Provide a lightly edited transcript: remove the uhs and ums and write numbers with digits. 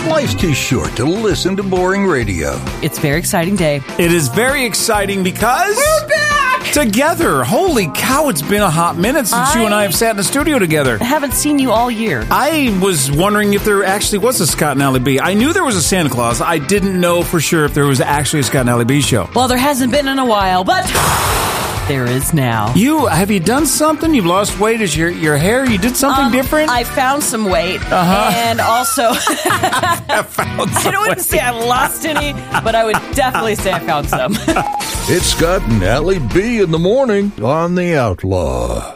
Life's too short to listen to boring radio. It's a very exciting day. It is very exciting because... We're back! Together! Holy cow, it's been a hot minute since you and I have sat in the studio together. I haven't seen you all year. I was wondering if there actually was a Scott and Allie B. I knew there was a Santa Claus. I didn't know for sure if there was actually a Scott and Allie B show. Well, there hasn't been in a while, but... there is now. Have you done something? You've lost weight? Is your hair? You did something different? I found some weight. And also... I wouldn't say I lost any, but I would definitely say I found some. It's Scott and Allie B in the morning on The Outlaw.